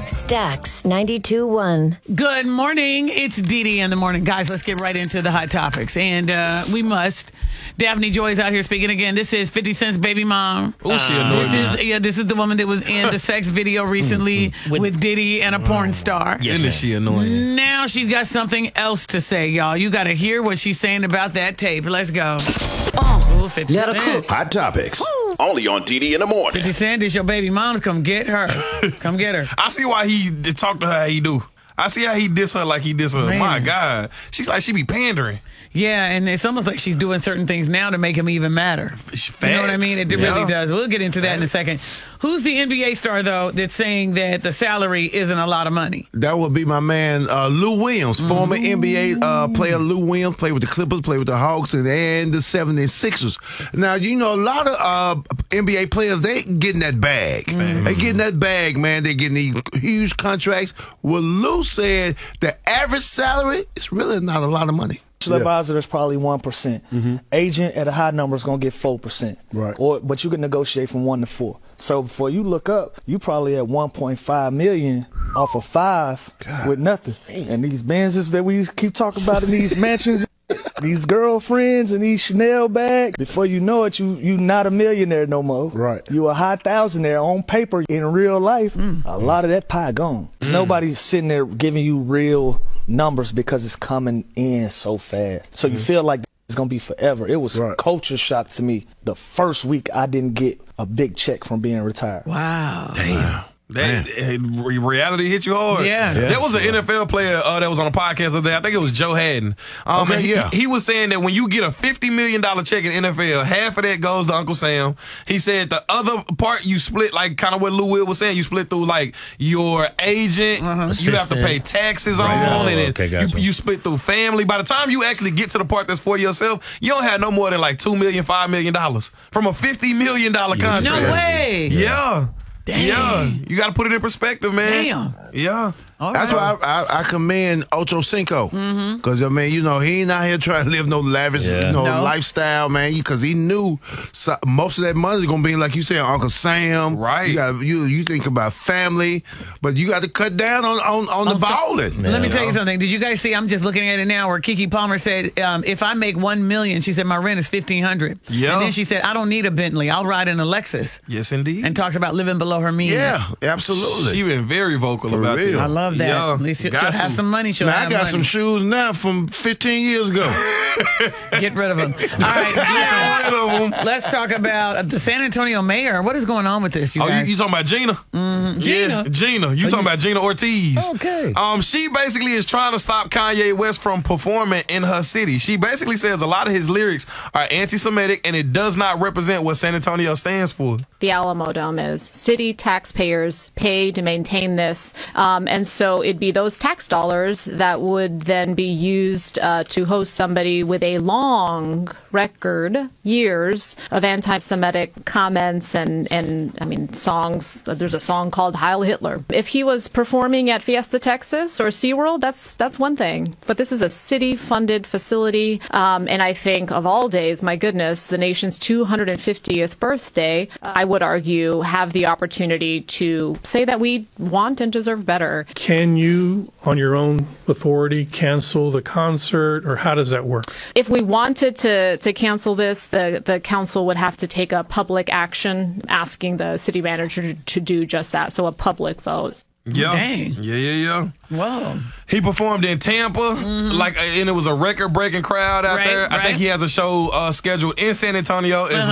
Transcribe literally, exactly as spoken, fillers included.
Stax ninety-two point one. Good morning. It's Dee Dee in the morning. Guys, let's get right into the hot topics. And uh, we must. Daphne Joy is out here speaking again. This is fifty Cent's baby mom. Oh, she annoying. This is yeah. This is the woman that was in the sex video recently with, with Diddy and a porn star. Yes, Isn't she annoying? Now she's got something else to say, y'all. You got to hear what she's saying about that tape. Let's go. Uh, Ooh, fifty let her Cent. cook. Hot topics. Woo. Only on Dee Dee in the morning. fifty Cent, it's your baby mom. Come get her. Come get her. I see why he talk to her how he do. I see how he diss her like he diss her. Man. My God. She's like, she be pandering. Yeah, and it's almost like she's doing certain things now to make him even madder. Facts. You know what I mean? It Yeah. really does. We'll get into that Facts. in a second. Who's the N B A star, though, that's saying that the salary isn't a lot of money? That would be my man, uh, Lou Williams, mm-hmm. former N B A uh, player Lou Williams, played with the Clippers, played with the Hawks, and, and the seventy-sixers. Now, you know, a lot of uh, N B A players, they getting that bag. Mm-hmm. They getting that bag, man. They getting these huge contracts. Well, Lou said the average salary is really not a lot of money. Yeah. Advisor is probably one percent. Mm-hmm. Agent at a high number is going to get four percent. Right. Or, but you can negotiate from one to four. So before you look up, you probably at one point five million off of five God. With nothing. And these Benzes that we keep talking about in these mansions, these girlfriends and these Chanel bags, before you know it, you you not a millionaire no more. Right. You a high thousandaire on paper. In real life, mm. a lot of that pie gone. Mm. Nobody's sitting there giving you real numbers because it's coming in so fast. So mm. you feel like it's going to be forever. It was right. culture shock to me the first week I didn't get a big check from being retired. Wow. Damn. That uh, reality hit you hard. Yeah. yeah. There was an N F L player uh, that was on a podcast the other day. I think it was Joe Haddon. Um, okay, he, yeah. he was saying that when you get a fifty million dollars check in N F L, half of that goes to Uncle Sam. He said the other part you split, like kind of what Lou Will was saying, you split through like your agent, uh-huh. you have to pay taxes right. on, oh, and okay, gotcha. you, you split through family. By the time you actually get to the part that's for yourself, you don't have no more than like two million dollars, five million dollars from a fifty million dollars contract. No way. Yeah. yeah. Dang. Yeah, you got to put it in perspective, man. Damn. Yeah. All That's right. why I, I, I commend Ocho Cinco. Because, mm-hmm. I mean, you know, he ain't out here trying to live no lavish yeah. you know, no. lifestyle, man, because he knew so, most of that money is going to be, like you said, Uncle Sam. Right. You, got, you, you think about family, but you got to cut down on, on, on the Also, balling. Let me tell you something. Did you guys see, I'm just looking at it now, where Keke Palmer said, um, if I make one million dollars, she said, my rent is fifteen hundred dollars. Yeah. And then she said, I don't need a Bentley. I'll ride in a Lexus. Yes, indeed. And talks about living below her means. Yeah, absolutely. She been very vocal For about real. that. I love that. Yeah. At least she'll, Got she'll to. have some money. She'll Now, have I got money. some shoes now from fifteen years ago. Get rid of them. All right, listen, let's talk about the San Antonio mayor. What is going on with this, you Oh, guys? you, you talking about Gina? Mm-hmm. Gina? Yeah, Gina. You talking about Gina Ortiz. Okay. Um, she basically is trying to stop Kanye West from performing in her city. She basically says a lot of his lyrics are anti-Semitic and it does not represent what San Antonio stands for. The Alamo Dome is. City taxpayers pay to maintain this. Um, and so it'd be those tax dollars that would then be used uh, to host somebody with a long record, years of anti-Semitic comments and, and I mean, songs. There's a song called Heil Hitler. If he was performing at Fiesta, Texas or SeaWorld, that's that's one thing. But this is a city-funded facility. Um, and I think of all days, my goodness, the nation's two hundred fiftieth birthday, I would argue, have the opportunity to say that we want and deserve better. Can you, on your own authority, cancel the concert, or how does that work? If we wanted to, to cancel this, the, the council would have to take a public action asking the city manager to, to do just that, so a public vote. Yeah. Dang. Yeah, yeah, yeah. Whoa. He performed in Tampa, mm-hmm. like, and it was a record-breaking crowd out right, there. right. I think he has a show uh, scheduled in San Antonio as